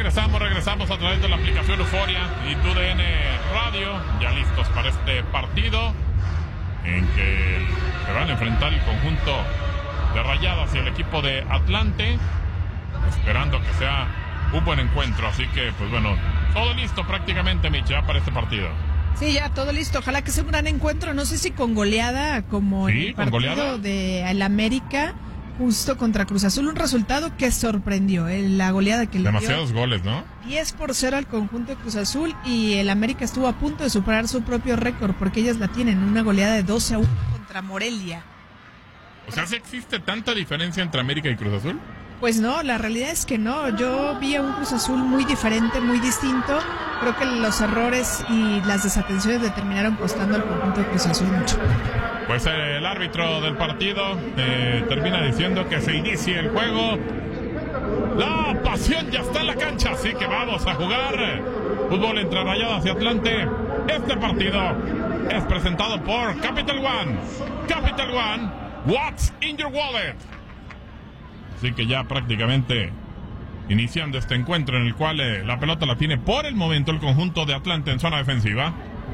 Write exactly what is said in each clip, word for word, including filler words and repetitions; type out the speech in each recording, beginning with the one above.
regresamos, regresamos a través de la aplicación Euforia y T U D N Radio, ya listos para este partido en que se van a enfrentar el conjunto de Rayadas y el equipo de Atlante, esperando que sea un buen encuentro. Así que, pues bueno, todo listo prácticamente, Mitch, ya para este partido. Sí, ya todo listo. Ojalá que sea un gran encuentro. No sé si con goleada, como sí, en el partido goleada de el América, justo contra Cruz Azul. Un resultado que sorprendió, eh, la goleada que le dio. Demasiados goles, ¿no? diez por cero al conjunto de Cruz Azul, y el América estuvo a punto de superar su propio récord, porque ellas la tienen, una goleada de doce a uno contra Morelia. O sea, ¿sí existe tanta diferencia entre América y Cruz Azul? Pues no, la realidad es que no. Yo vi a un Cruz Azul muy diferente, muy distinto. Creo que los errores y las desatenciones le terminaron costando al conjunto de Cruz Azul mucho. Pues eh, el árbitro del partido eh, termina diciendo que se inicie el juego. La pasión ya está en la cancha, así que vamos a jugar fútbol entre Rayadas y Atlante. Este partido es presentado por Capital One. Capital One, what's in your wallet? Así que ya prácticamente iniciando este encuentro en el cual eh, la pelota la tiene por el momento el conjunto de Atlante en zona defensiva.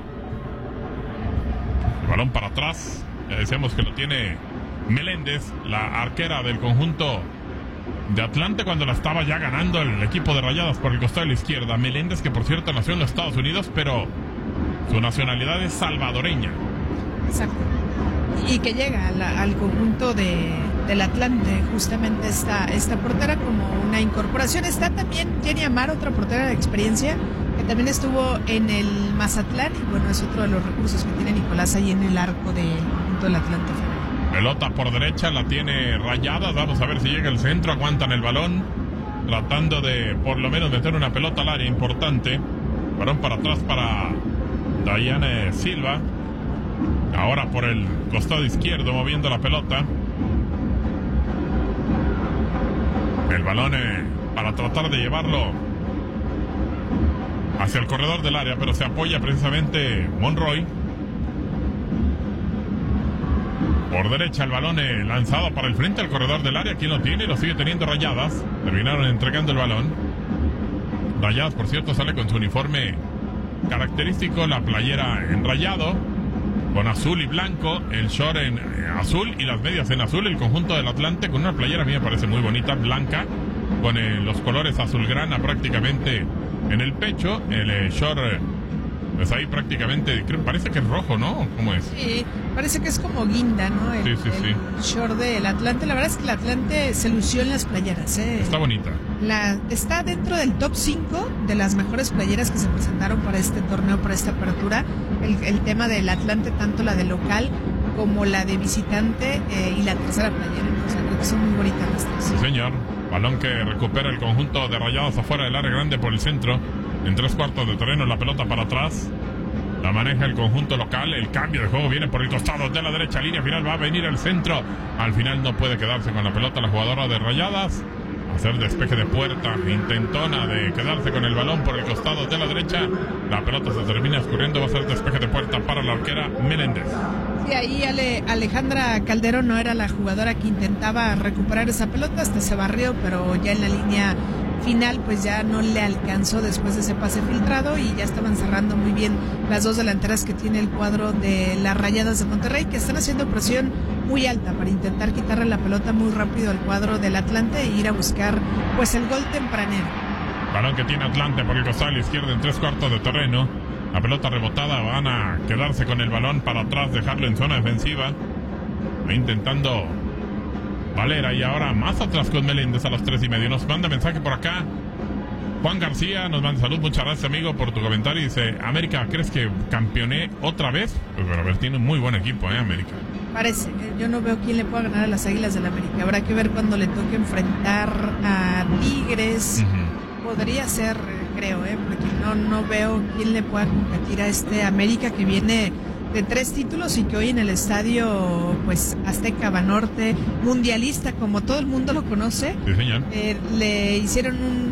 El balón para atrás, ya decíamos que lo tiene Meléndez, la arquera del conjunto de Atlante, cuando la estaba ya ganando el equipo de Rayadas por el costado de la izquierda. Meléndez, que por cierto nació en los Estados Unidos, pero su nacionalidad es salvadoreña. Exacto. Y que llega al, al conjunto de, del Atlante, justamente esta, esta portera, como una incorporación. Está también Jenny Amar, otra portera de experiencia, que también estuvo en el Mazatlán, y bueno, es otro de los recursos que tiene Nicolás ahí en el arco del conjunto del Atlante. Pelota por derecha, la tiene Rayadas. Vamos a ver si llega el centro. Aguantan el balón, tratando de por lo menos meter una pelota al área importante. Balón para atrás para Dayane Silva. Ahora por el costado izquierdo, moviendo la pelota. El balón eh, para tratar de llevarlo hacia el corredor del área, pero se apoya precisamente Monroy. Por derecha el balón eh, lanzado para el frente al corredor del área. ¿Quién lo tiene? Lo sigue teniendo Rayadas. Terminaron entregando el balón. Rayadas, por cierto, sale con su uniforme característico, la playera en rayado, con azul y blanco, el short en eh, azul y las medias en azul. El conjunto del Atlante con una playera, a mí me parece muy bonita, blanca, con eh, los colores azulgrana prácticamente en el pecho. El eh, short... Eh, Pues ahí prácticamente, creo, parece que es rojo, ¿no? ¿Cómo es? Sí, parece que es como guinda, ¿no? El, sí, sí, sí. El short del Atlante. La verdad es que el Atlante se lució en las playeras, ¿eh? Está bonita. La, está dentro del top cinco de las mejores playeras que se presentaron para este torneo, para esta apertura. El, el tema del Atlante, tanto la de local como la de visitante eh, y la tercera playera. ¿no? O sea, creo que son muy bonitas las tres. Sí, señor. Balón que recupera el conjunto de Rayadas afuera del área grande por el centro. En tres cuartos de terreno, la pelota para atrás. La maneja el conjunto local. El cambio de juego viene por el costado de la derecha. Línea final, va a venir el centro. Al final no puede quedarse con la pelota la jugadora de Rayadas. Hacer despeje de puerta. Intentona de quedarse con el balón por el costado de la derecha. La pelota se termina escurriendo. Va a ser despeje de puerta para la arquera Meléndez. Sí, ahí Ale, Alejandra Calderón no era la jugadora que intentaba recuperar esa pelota. Hasta se barrió, pero ya en la línea final pues ya no le alcanzó después de ese pase filtrado, y ya estaban cerrando muy bien las dos delanteras que tiene el cuadro de las Rayadas de Monterrey, que están haciendo presión muy alta para intentar quitarle la pelota muy rápido al cuadro del Atlante e ir a buscar pues el gol tempranero. Balón que tiene Atlante por el costado a la izquierda en tres cuartos de terreno. La pelota rebotada, van a quedarse con el balón para atrás, dejarlo en zona defensiva. Va intentando Valera, y ahora más atrás con Meléndez a las tres y media. Nos manda mensaje por acá Juan García, nos manda salud. Muchas gracias, amigo, por tu comentario. Dice: América, ¿crees que campeoné otra vez? Pues pero a ver, tiene un muy buen equipo, ¿eh, América? Parece, yo no veo quién le pueda ganar a las Águilas del América. Habrá que ver cuando le toque enfrentar a Tigres. Uh-huh. Podría ser, creo, ¿eh? Porque no, no veo quién le pueda competir a este América, que viene de tres títulos y que hoy en el estadio pues Azteca Banorte, mundialista como todo el mundo lo conoce. Sí, señor. Eh, le hicieron un